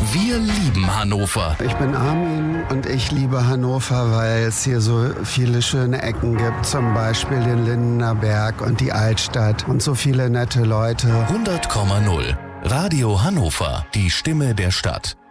Wir lieben Hannover. Ich bin Armin und ich liebe Hannover, weil es hier so viele schöne Ecken gibt. Zum Beispiel den Lindener Berg und die Altstadt und so viele nette Leute. 100,0. Radio Hannover, die Stimme der Stadt.